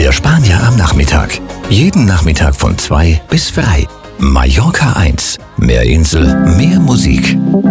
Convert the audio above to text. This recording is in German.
Der Spanier am Nachmittag. Jeden Nachmittag von 2 bis 3. Mallorca 1. Mehr Insel, mehr Musik.